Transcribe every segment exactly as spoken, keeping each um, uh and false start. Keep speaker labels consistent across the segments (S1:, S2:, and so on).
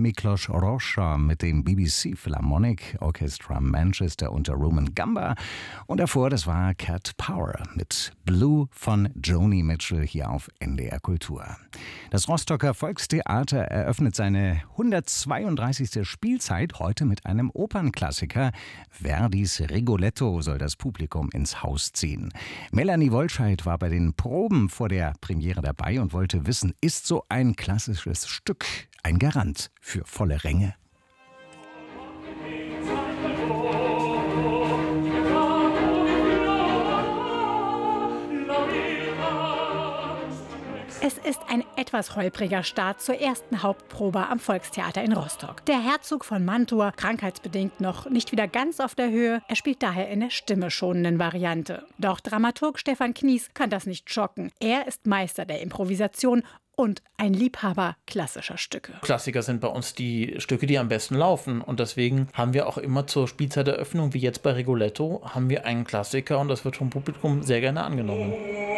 S1: Miklos Rozsa mit dem B B C Philharmonic Orchestra Manchester unter Roman Gamba. Und davor, das war Cat Power mit Blue von Joni Mitchell hier auf N D R Kultur. Das Rostocker Volkstheater eröffnet seine hundertzweiunddreißigste Spielzeit heute mit einem Opernklassiker. Verdis Rigoletto soll das Publikum ins Haus ziehen. Melanie Wolscheid war bei den Proben vor der Premiere dabei und wollte wissen, ist so ein klassisches Stück ein Garant für volle Ränge?
S2: Es ist ein etwas holpriger Start zur ersten Hauptprobe am Volkstheater in Rostock. Der Herzog von Mantua, krankheitsbedingt noch nicht wieder ganz auf der Höhe, er spielt daher in der stimmeschonenden Variante. Doch Dramaturg Stefan Knies kann das nicht schocken. Er ist Meister der Improvisation und ein Liebhaber klassischer Stücke.
S3: Klassiker sind bei uns die Stücke, die am besten laufen. Und deswegen haben wir auch immer zur Spielzeiteröffnung, wie jetzt bei Rigoletto, haben wir einen Klassiker und das wird vom Publikum sehr gerne angenommen.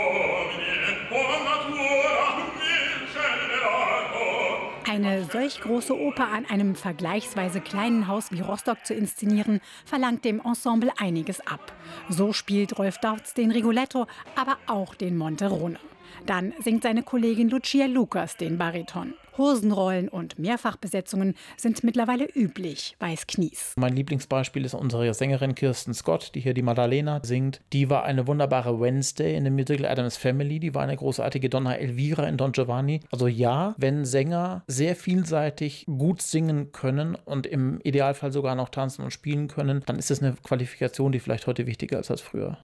S2: Eine solch große Oper an einem vergleichsweise kleinen Haus wie Rostock zu inszenieren, verlangt dem Ensemble einiges ab. So spielt Rolf Dautz den Rigoletto, aber auch den Monterone. Dann singt seine Kollegin Lucia Lukas den Bariton. Hosenrollen und Mehrfachbesetzungen sind mittlerweile üblich, weiß Knies.
S3: Mein Lieblingsbeispiel ist unsere Sängerin Kirsten Scott, die hier die Maddalena singt. Die war eine wunderbare Wednesday in dem Musical Addams Family. Die war eine großartige Donna Elvira in Don Giovanni. Also ja, wenn Sänger sehr vielseitig gut singen können und im Idealfall sogar noch tanzen und spielen können, dann ist es eine Qualifikation, die vielleicht heute wichtiger ist als früher.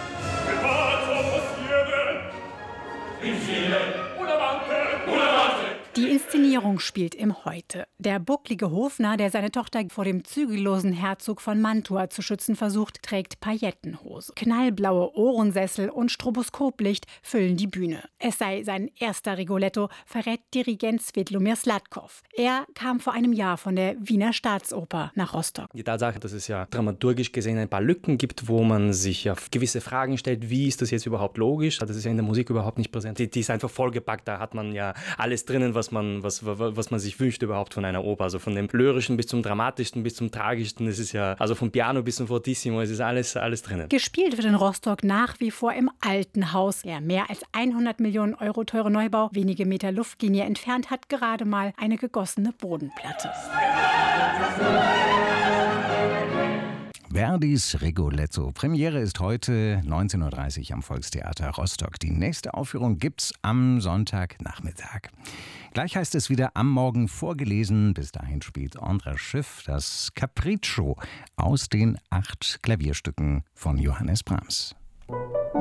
S2: Die Inszenierung spielt im Heute. Der bucklige Hofnarr, der seine Tochter vor dem zügellosen Herzog von Mantua zu schützen versucht, trägt Paillettenhose. Knallblaue Ohrensessel und Stroboskoplicht füllen die Bühne. Es sei sein erster Rigoletto, verrät Dirigent Světlomír Sladkov. Er kam vor einem Jahr von der Wiener Staatsoper nach Rostock.
S4: Die Tatsache, dass es ja dramaturgisch gesehen ein paar Lücken gibt, wo man sich auf gewisse Fragen stellt, wie ist das jetzt überhaupt logisch? Das ist ja in der Musik überhaupt nicht präsent. Die, die ist einfach vollgepackt, da hat man ja alles drinnen, was man, was, was man sich wünscht überhaupt von einer Oper. Also von dem Lyrischen bis zum Dramatischsten, bis zum Tragischsten. Es ist ja, also vom Piano bis zum Fortissimo, es ist alles, alles drinnen.
S2: Gespielt wird in Rostock nach wie vor im alten Haus. Der mehr als hundert Millionen Euro teure Neubau, wenige Meter Luftlinie entfernt, hat gerade mal eine gegossene Bodenplatte.
S1: Verdis Rigoletto. Premiere ist heute neunzehn Uhr dreißig am Volkstheater Rostock. Die nächste Aufführung gibt's am Sonntagnachmittag. Gleich heißt es wieder am Morgen vorgelesen. Bis dahin spielt Andras Schiff das Capriccio aus den acht Klavierstücken von Johannes Brahms.